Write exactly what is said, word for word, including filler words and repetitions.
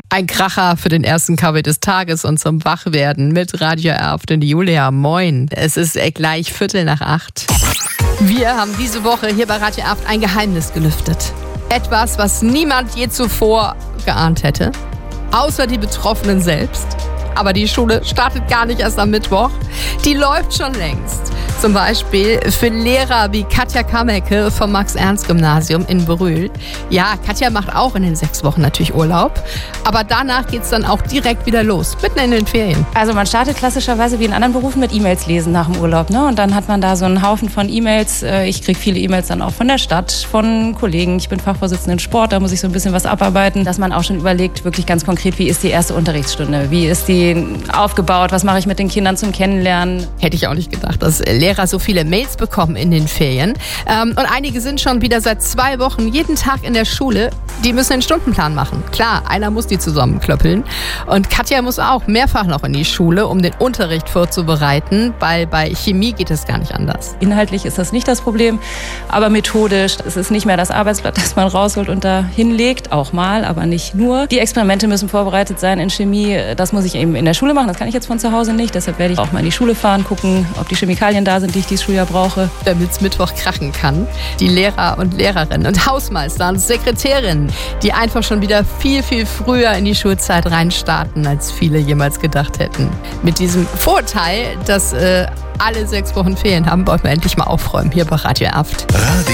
Ein Kracher für den ersten Kaffee des Tages und zum Wachwerden mit Radio Erft und Julia. Moin. Es ist gleich Viertel nach acht. Wir haben diese Woche hier bei Radio Erft ein Geheimnis gelüftet. Etwas, was niemand je zuvor geahnt hätte. Außer die Betroffenen selbst. Aber die Schule startet gar nicht erst am Mittwoch. Die läuft schon längst. Zum Beispiel für Lehrer wie Katja Kamecke vom Max-Ernst-Gymnasium in Brühl. Ja, Katja macht auch in den sechs Wochen natürlich Urlaub. Aber danach geht's dann auch direkt wieder los, mitten in den Ferien. Also man startet klassischerweise wie in anderen Berufen mit E-Mails lesen nach dem Urlaub. Ne? Und dann hat man da so einen Haufen von E-Mails. Ich kriege viele E-Mails dann auch von der Stadt, von Kollegen. Ich bin Fachvorsitzende in Sport, da muss ich so ein bisschen was abarbeiten. Dass man auch schon überlegt, wirklich ganz konkret, wie ist die erste Unterrichtsstunde? Wie ist die aufgebaut? Was mache ich mit den Kindern zum Kennenlernen? Hätte ich auch nicht gedacht, dass Lehrer so viele Mails bekommen in den Ferien. Ähm, und einige sind schon wieder seit zwei Wochen jeden Tag in der Schule. Die müssen den Stundenplan machen. Klar, einer muss die zusammenklöppeln. Und Katja muss auch mehrfach noch in die Schule, um den Unterricht vorzubereiten, weil bei Chemie geht es gar nicht anders. Inhaltlich ist das nicht das Problem, aber methodisch. Es ist nicht mehr das Arbeitsblatt, das man rausholt und da hinlegt, auch mal, aber nicht nur. Die Experimente müssen vorbereitet sein in Chemie. Das muss ich eben in der Schule machen. Das kann ich jetzt von zu Hause nicht. Deshalb werde ich auch mal in die Schule fahren, gucken, ob die Chemikalien da sind, die ich dieses Schuljahr brauche. Damit es Mittwoch krachen kann. Die Lehrer und Lehrerinnen und Hausmeister und Sekretärinnen, die einfach schon wieder viel, viel früher in die Schulzeit reinstarten, als viele jemals gedacht hätten. Mit diesem Vorteil, dass äh, alle sechs Wochen Ferien haben, wollen wir endlich mal aufräumen hier bei Radio Erft. Radio